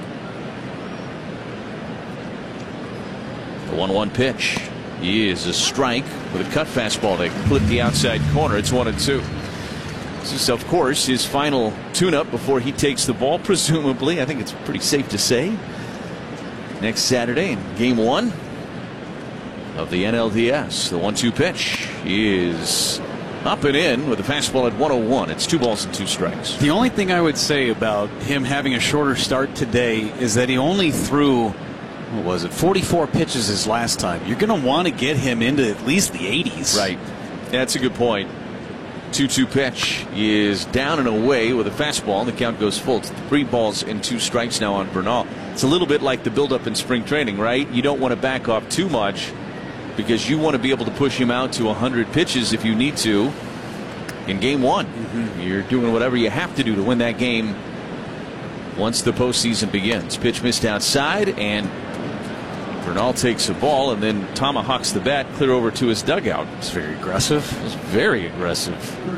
Speaker 12: The one one pitch is a strike with a cut fastball to clip the outside corner. It's one and two. This is, of course, his final tune-up before he takes the ball, presumably. I think it's pretty safe to say. Next Saturday in game one of the N L D S. The one two pitch is up and in with a fastball at one oh one. It's two balls and two strikes.
Speaker 1: The only thing I would say about him having a shorter start today is that he only threw, what was it, forty-four pitches his last time. You're going to want to get him into at least the eighties.
Speaker 12: Right. That's a good point. two two pitch is down and away with a fastball. The count goes full. It's three balls and two strikes now on Bernal. It's a little bit like the buildup in spring training, right? You don't want to back off too much, because you want to be able to push him out to one hundred pitches if you need to in game one. Mm-hmm. You're doing whatever you have to do to win that game once the postseason begins. Pitch missed outside, and Bernal takes a ball and then tomahawks the bat clear over to his dugout.
Speaker 1: It's very aggressive.
Speaker 12: It's very aggressive.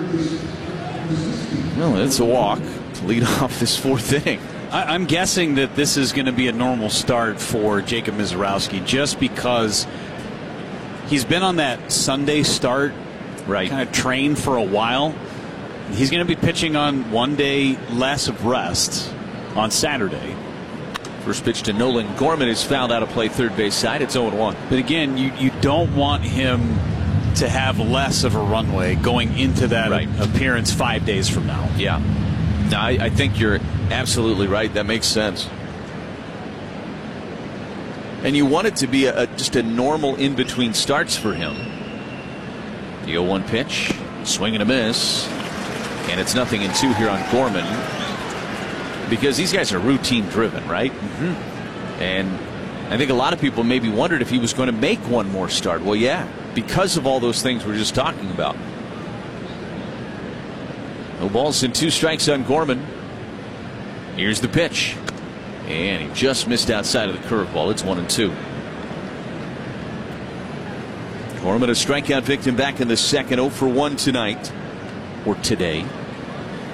Speaker 12: Well, it's a walk to lead off this fourth inning.
Speaker 1: I, I'm guessing that this is going to be a normal start for Jacob Misiorowski, just because he's been on that Sunday start,
Speaker 12: right,
Speaker 1: kind of trained for a while. He's going to be pitching on one day less of rest on Saturday.
Speaker 12: First pitch to Nolan Gorman is fouled out of play third base side. It's oh and one.
Speaker 1: But again, you, you don't want him to have less of a runway going into that right. appearance five days from now.
Speaker 12: Yeah. No, I, I think you're absolutely right. That makes sense. And you want it to be a, a, just a normal in-between starts for him. The oh one pitch, swing and a miss. And it's nothing in two here on Gorman. Because these guys are routine driven, right? Mm-hmm. And I think a lot of people maybe wondered if he was going to make one more start. Well, yeah, because of all those things we're just talking about. No balls and two strikes on Gorman. Here's the pitch. And he just missed outside of the curveball. It's one and two. Gorman, a strikeout victim back in the second, oh for one tonight, or today.